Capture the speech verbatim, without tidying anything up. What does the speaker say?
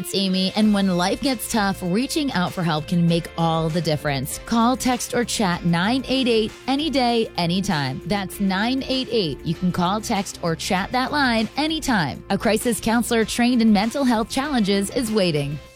It's Amy, and when life gets tough, reaching out for help can make all the difference. Call, text, or chat nine eight eight any day, anytime. That's nine eight eight. You can call, text, or chat that line anytime. A crisis counselor trained in mental health challenges is waiting.